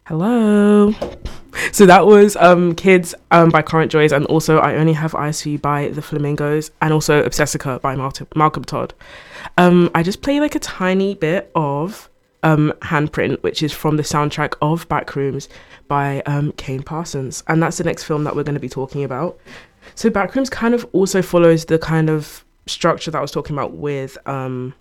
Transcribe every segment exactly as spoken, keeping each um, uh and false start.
Hello. So that was um Kids um by Current Joys, and also I Only Have Eyes for You by The Flamingos, and also Obsessica by Malcolm, Malcolm Todd. Um I just played like a tiny bit of um Handprint, which is from the soundtrack of Backrooms by um Kane Parsons, and that's the next film that we're going to be talking about. So Backrooms kind of also follows the kind of structure that I was talking about with um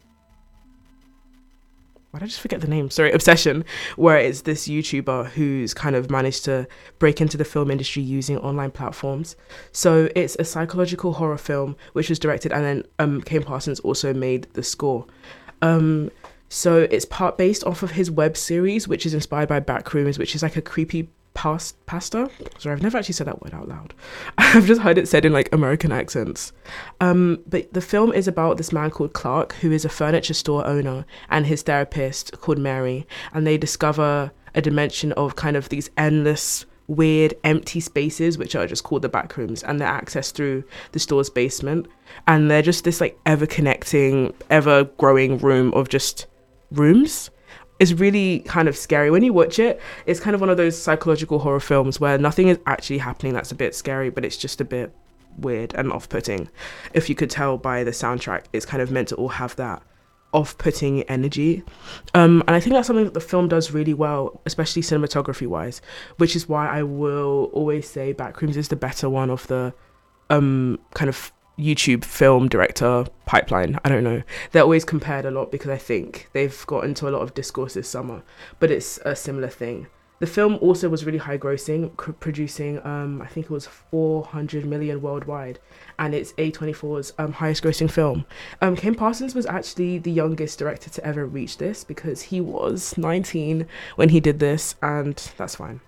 why did I just forget the name? Sorry, Obsession, where it's this YouTuber who's kind of managed to break into the film industry using online platforms. So it's a psychological horror film, which was directed, and then um, Kane Parsons also made the score. Um, so it's part based off of his web series, which is inspired by Backrooms, which is like a creepy past pasta. Sorry, I've never actually said that word out loud. I've just heard it said in like American accents. Um, but the film is about this man called Clark, who is a furniture store owner, and his therapist called Mary, and they discover a dimension of kind of these endless, weird, empty spaces, which are just called the back rooms, and they're accessed through the store's basement, and they're just this like ever connecting, ever growing room of just rooms. It's really kind of scary. When you watch it, it's kind of one of those psychological horror films where nothing is actually happening that's a bit scary, but it's just a bit weird and off-putting. If you could tell by the soundtrack, it's kind of meant to all have that off-putting energy. Um, and I think that's something that the film does really well, especially cinematography-wise, which is why I will always say Backrooms is the better one of the um, kind of YouTube film director pipeline. I don't know. They're always compared a lot because I think they've got into a lot of discourse this summer, but it's a similar thing. The film also was really high grossing, c- producing, um, I think it was four hundred million worldwide, and it's A twenty-four's um, highest grossing film. Um, Kim Parsons was actually the youngest director to ever reach this because he was nineteen when he did this, and that's fine.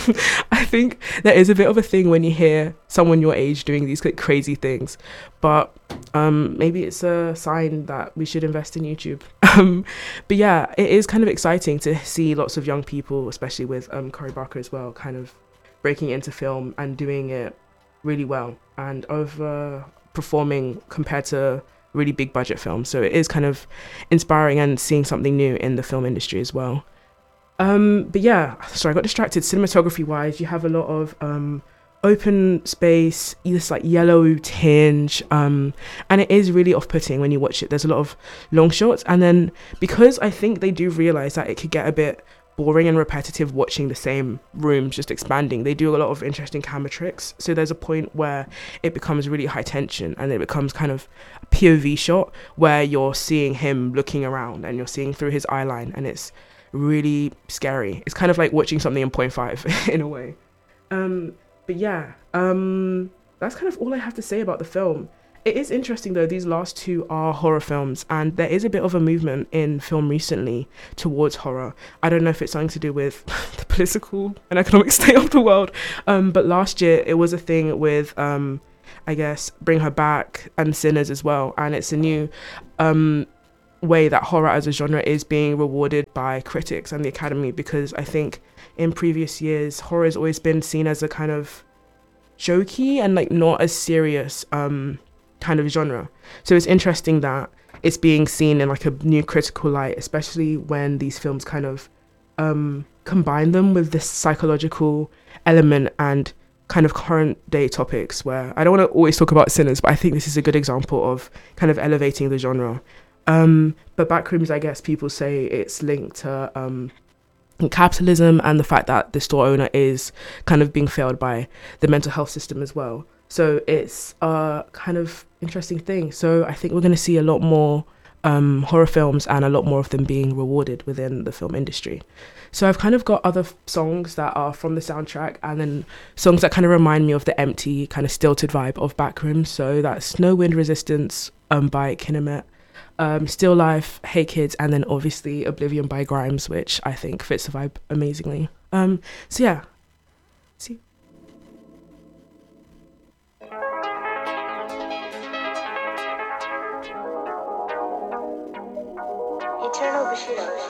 I think there is a bit of a thing when you hear someone your age doing these like crazy things, but um, maybe it's a sign that we should invest in YouTube. Um, but yeah, it is kind of exciting to see lots of young people, especially with um, Cory Barker as well, kind of breaking into film and doing it really well and over performing compared to really big budget films. So it is kind of inspiring and seeing something new in the film industry as well. Um, but yeah, sorry, I got distracted. Cinematography wise, you have a lot of um, open space, this like yellow tinge, um, and it is really off-putting when you watch it. There's a lot of long shots, and then because I think they do realize that it could get a bit boring and repetitive watching the same rooms just expanding, they do a lot of interesting camera tricks. So there's a point where it becomes really high tension, and it becomes kind of a P O V shot where you're seeing him looking around and you're seeing through his eye line, and it's really scary. It's kind of like watching something in point five in a way. Um, but yeah, um, that's kind of all I have to say about the film. It is interesting though, these last two are horror films, and there is a bit of a movement in film recently towards horror. I don't know if it's something to do with the political and economic state of the world, um, but last year it was a thing with, um, I guess, Bring Her Back and Sinners as well, and it's a new um, way that horror as a genre is being rewarded by critics and the Academy, because I think in previous years horror has always been seen as a kind of jokey and like not as serious um kind of genre. So it's interesting that it's being seen in like a new critical light, especially when these films kind of um combine them with this psychological element and kind of current day topics, where I don't want to always talk about Sinners, but I think this is a good example of kind of elevating the genre. Um, but Backrooms, I guess people say it's linked to um, capitalism and the fact that the store owner is kind of being failed by the mental health system as well. So it's a kind of interesting thing. So I think we're going to see a lot more um, horror films and a lot more of them being rewarded within the film industry. So I've kind of got other f- songs that are from the soundtrack, and then songs that kind of remind me of the empty, kind of stilted vibe of Backrooms. So that's No Wind Resistance um, by Kinemet. Um, Still Life, Hey Kids, and then obviously Oblivion by Grimes, which I think fits the vibe amazingly. Um, so yeah, see. Eternal Bushido.